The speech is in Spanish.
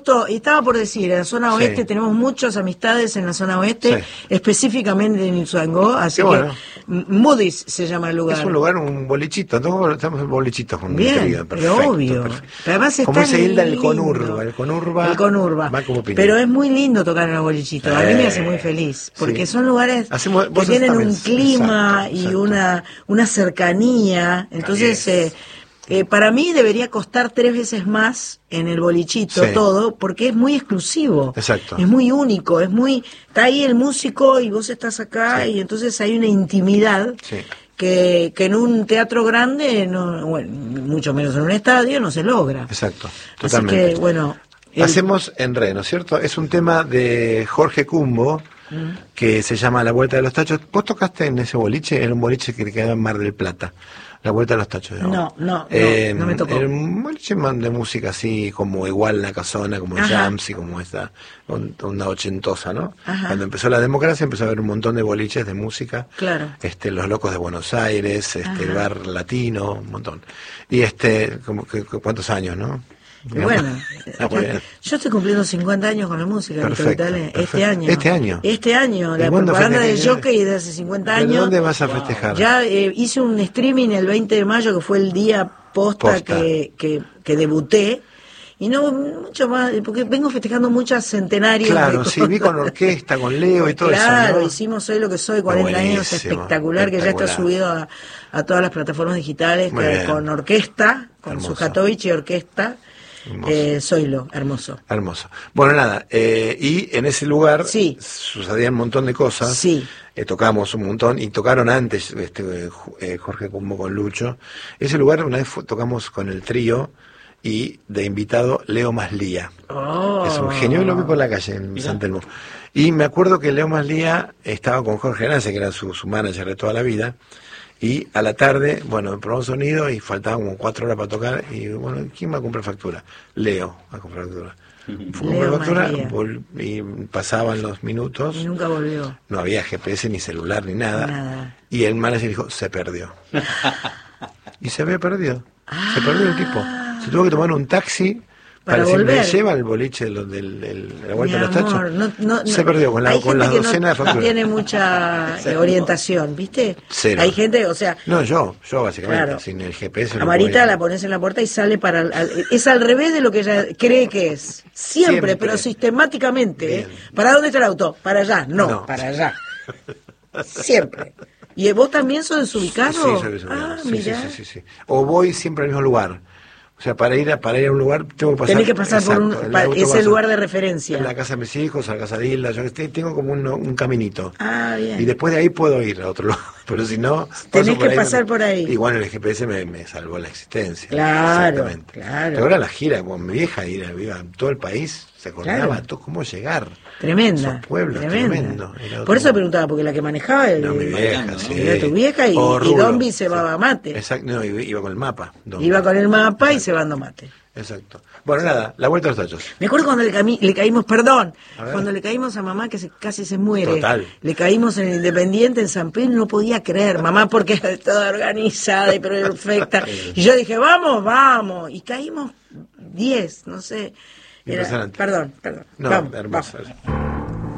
estaba por decir, en la zona oeste tenemos muchas amistades en la zona oeste, específicamente en Ituzaingó, así que Moody's se llama el lugar. Es un lugar, un bolichito, todos estamos en bolichitos con bien, pero obvio. Pero además como está dice Hilda, el conurba. Va como pero es muy lindo tocar en los bolichitos, a mí me hace muy feliz, porque son lugares que tienen un clima y una cercanía, entonces para mí debería costar 3 veces más en el bolichito todo, porque es muy exclusivo, es muy único, está ahí el músico y vos estás acá y entonces hay una intimidad que en un teatro grande, mucho menos en un estadio, no se logra. Exacto, totalmente. Así que, bueno... Hacemos en re, ¿no es cierto? Es un tema de Jorge Cumbo, que se llama La Vuelta de los Tachos. ¿Vos tocaste en ese boliche? Era un boliche que quedaba en Mar del Plata. La Vuelta de los Tachos, digamos. No me tocó. Era un boliche de música así, como igual La Casona, como el Jams y como esta onda ochentosa, ¿no? Cuando empezó la democracia empezó a haber un montón de boliches de música. Claro. Los Locos de Buenos Aires, el Bar Latino, un montón. Y ¿cuántos años, no? Bueno, yo estoy cumpliendo 50 años con la música. Perfecto. Este año, la propaganda del Jockey de hace 50 años. ¿Dónde vas a festejar? Ya hice un streaming el 20 de mayo, que fue el día posta. Que debuté. Y no mucho más, porque vengo festejando muchos centenarios. Claro, vi con orquesta, con Leo y todo eso. Claro, hicimos Soy lo que soy, 40 años, espectacular, que ya está subido a todas las plataformas digitales, con orquesta, con Sujatovich y orquesta. Zoilo, hermoso. Bueno, nada, y en ese lugar sucedían un montón de cosas. Tocamos un montón y tocaron antes Jorge Cumbo con Lucho. Ese lugar una vez tocamos con el trío y de invitado Leo Maslía. Es un genio, y lo vi por la calle en San Telmo. Y me acuerdo que Leo Maslía estaba con Jorge Arance, que era su manager de toda la vida. Y a la tarde, probamos sonido y faltaban como 4 horas para tocar. Y ¿quién va a comprar factura? Leo va a comprar factura. Fue a comprar factura y pasaban los minutos. Y nunca volvió. No había GPS ni celular ni nada. Y el manager dijo, se perdió. Y se había perdido. Se perdió el tipo. Se tuvo que tomar un taxi para volver. Me lleva el boliche de la Vuelta de los Tachos. Se perdió con la docena de facturas. No tiene mucha orientación, ¿viste? Cero. Hay gente, o sea... No, yo básicamente, sin el GPS. A Marita la pones en la puerta y sale es al revés de lo que ella cree que es. Siempre. Pero sistemáticamente. ¿Para dónde está el auto? Para allá. No. Para allá. Siempre. ¿Y vos también sos desubicado? Sí, soy desubicado. Sí. O voy siempre al mismo lugar. O sea, para ir a un lugar tengo que pasar. Tenés que pasar por ese lugar de referencia. En la casa de mis hijos, a la casa de Hilda, yo tengo como un caminito. Bien. Y después de ahí puedo ir a otro lugar. Pero si no, tenés que pasar por ahí. Igual el GPS me salvó la existencia. Claro. Pero ahora la gira, con mi vieja iba a todo el país, se acordaba cómo llegar. Tremenda. Esos pueblos, tremendo. Por eso preguntaba, porque la que manejaba mi vieja, era tu vieja y Dombi se va a mate. Exacto, no, iba con el mapa. Iba con el mapa y se va a mate. Exacto. Bueno, nada, la Vuelta a los Tachos. Me acuerdo cuando le caímos, cuando le caímos a mamá que casi se muere. Total. Le caímos en el Independiente, en San Pedro, y no podía creer, mamá, porque era toda organizada y perfecta. Y yo dije, vamos. Y caímos 10, no sé. Impresionante. Perdón. No, vamos, hermoso. Vamos.